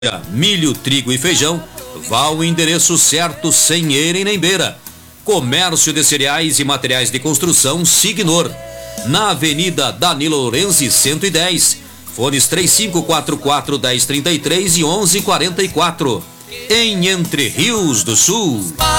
milho, trigo e feijão, vá ao endereço certo sem eira nem beira. Comércio de cereais e materiais de construção Signor, na Avenida Danilo Lorenzi 110, fones 3544-1033 e 1144, em Entre Rios do Sul.